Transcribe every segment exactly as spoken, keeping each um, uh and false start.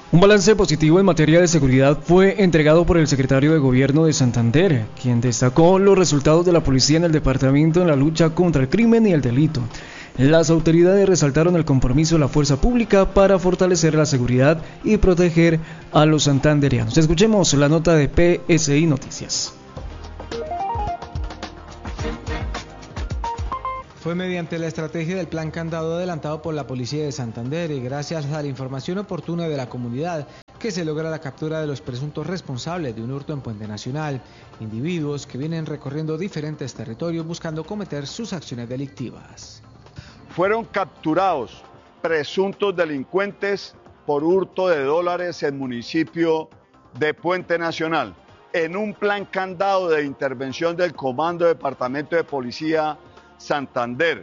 Un balance positivo en materia de seguridad fue entregado por el secretario de Gobierno de Santander, quien destacó los resultados de la policía en el departamento en la lucha contra el crimen y el delito. Las autoridades resaltaron el compromiso de la fuerza pública para fortalecer la seguridad y proteger a los santandereanos. Escuchemos la nota de P S I Noticias. Fue mediante la estrategia del Plan Candado adelantado por la Policía de Santander y gracias a la información oportuna de la comunidad que se logra la captura de los presuntos responsables de un hurto en Puente Nacional, individuos que vienen recorriendo diferentes territorios buscando cometer sus acciones delictivas. Fueron capturados presuntos delincuentes por hurto de dólares en municipio de Puente Nacional, en un plan candado de intervención del Comando Departamento de Policía Santander,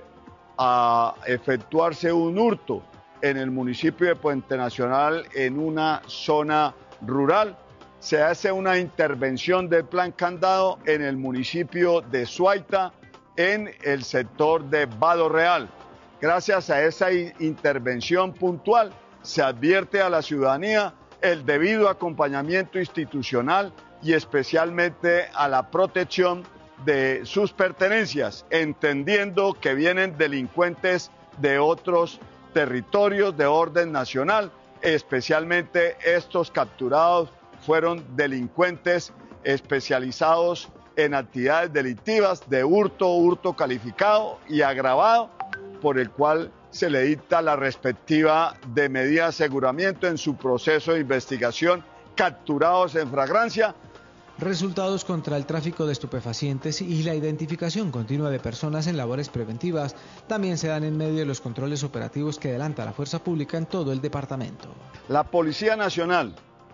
a efectuarse un hurto en el municipio de Puente Nacional en una zona rural. Se hace una intervención del plan candado en el municipio de Suaita, en el sector de Vado Real. Gracias a esa intervención puntual se advierte a la ciudadanía el debido acompañamiento institucional y especialmente a la protección de sus pertenencias, entendiendo que vienen delincuentes de otros territorios de orden nacional, especialmente estos capturados fueron delincuentes especializados en actividades delictivas de hurto, hurto calificado y agravado, por el cual se le dicta la respectiva de medida de aseguramiento en su proceso de investigación, capturados en flagrancia. Resultados contra el tráfico de estupefacientes y la identificación continua de personas en labores preventivas también se dan en medio de los controles operativos que adelanta la fuerza pública en todo el departamento. La Policía Nacional,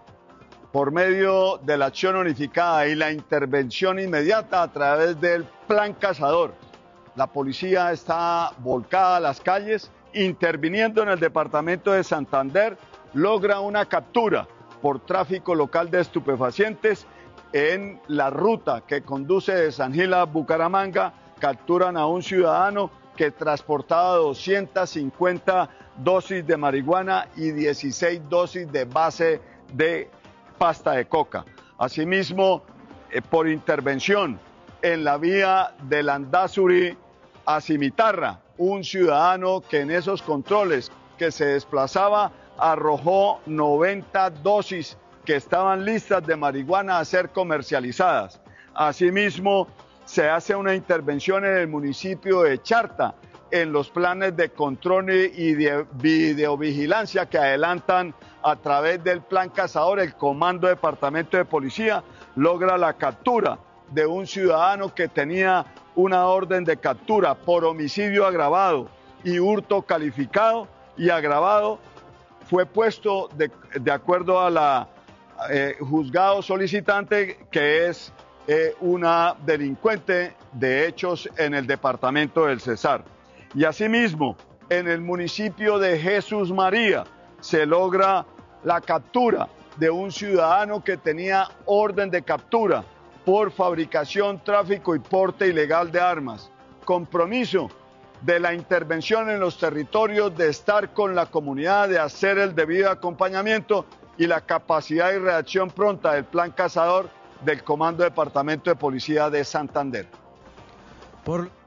por medio de la acción unificada y la intervención inmediata a través del Plan Cazador, la policía está volcada a las calles, interviniendo en el departamento de Santander, logra una captura por tráfico local de estupefacientes en la ruta que conduce de San Gil a Bucaramanga. Capturan a un ciudadano que transportaba doscientas cincuenta dosis de marihuana y dieciséis dosis de base de pasta de coca. Asimismo, eh, por intervención en la vía de Landazuri a Cimitarra, un ciudadano que en esos controles que se desplazaba arrojó noventa dosis que estaban listas de marihuana a ser comercializadas. Asimismo, se hace una intervención en el municipio de Charta, en los planes de control y de videovigilancia que adelantan a través del Plan Cazador. El Comando Departamento de Policía logra la captura de un ciudadano que tenía una orden de captura por homicidio agravado y hurto calificado y agravado. Fue puesto de, de acuerdo a la Eh, juzgado solicitante, que es eh, una delincuente de hechos en el departamento del Cesar. Y asimismo, en el municipio de Jesús María se logra la captura de un ciudadano que tenía orden de captura por fabricación, tráfico y porte ilegal de armas. Compromiso de la intervención en los territorios, de estar con la comunidad, de hacer el debido acompañamiento y la capacidad y reacción pronta del Plan Cazador del Comando Departamento de Policía de Santander. Por